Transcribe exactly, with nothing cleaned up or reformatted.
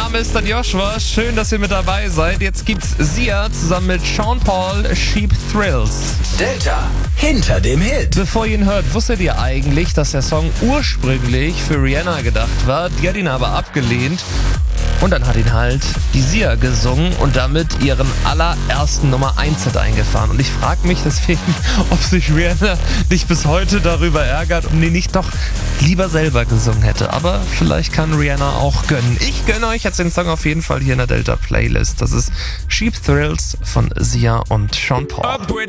Name ist dann Joshua. Schön, dass ihr mit dabei seid. Jetzt gibt's Sia zusammen mit Sean Paul, Cheap Thrills. Delta hinter dem Hit. Bevor ihr ihn hört, wusstet ihr eigentlich, dass der Song ursprünglich für Rihanna gedacht war? Die hat ihn aber abgelehnt. Und dann hat ihn halt die Sia gesungen und damit ihren allerersten Nummer eins Hit eingefahren. Und ich frage mich deswegen, ob sich Rihanna nicht bis heute darüber ärgert und die nicht doch lieber selber gesungen hätte. Aber vielleicht kann Rihanna auch gönnen. Ich gönne euch jetzt den Song auf jeden Fall hier in der Delta Playlist. Das ist Cheap Thrills von Sia und Sean Paul.